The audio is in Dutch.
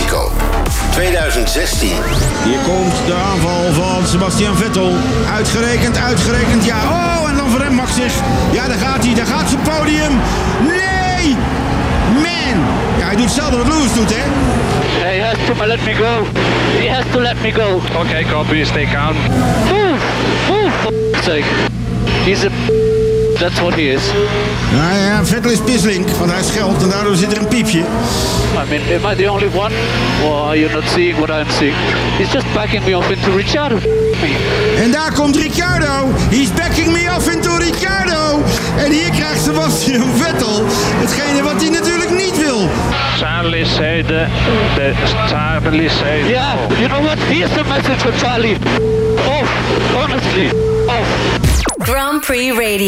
Mexico. 2016. Hier komt de aanval van Sebastian Vettel. Uitgerekend, ja. Oh, en dan verremt Max zich. Ja, daar gaat zijn podium. Nee! Man! Ja, hij doet hetzelfde wat Lewis doet, hè? He has to let me go. He has to let me go. Okay, copy, stay calm. Move! Move, for f***'s sake. He's a... That's what he is. Nou ja, Vettel is pislink, want hij scheldt en daardoor zit er een piepje. I mean, am I the only one? Or are you not seeing what I'm seeing? He's just backing me off into Ricciardo. En daar komt Ricciardo. He's backing me off into Ricciardo. En hier krijgt Sebastian Vettel hetgene wat hij natuurlijk niet wil. Charlie said, Charlie said. Yeah, you know what? Here's the message for Charlie. Off, honestly, off. Grand Prix Radio.